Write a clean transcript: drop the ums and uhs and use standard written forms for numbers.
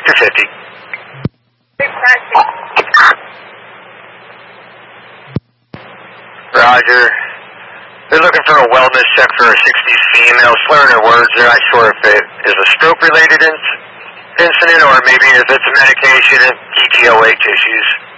Victor 50. Roger. They're looking for a wellness check for a 60s female. Slurring her words, they're not sure if it is a stroke-related incident or maybe if it's a medication and PTOH issues.